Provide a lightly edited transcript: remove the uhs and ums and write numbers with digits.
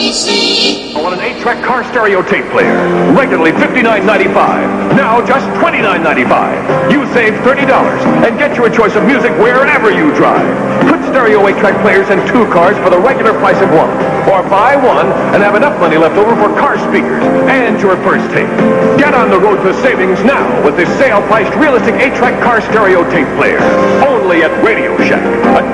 I want an 8-track car stereo tape player. Regularly $59.95. Now just $29.95. You save $30 and get your choice of music wherever you drive. Put stereo 8-track players in 2 cars for the regular price of 1. Or buy 1 and have enough money left over for car speakers and your first tape. Get on the road to savings now with this sale-priced realistic 8-track car stereo tape player. Only at Radio Shack.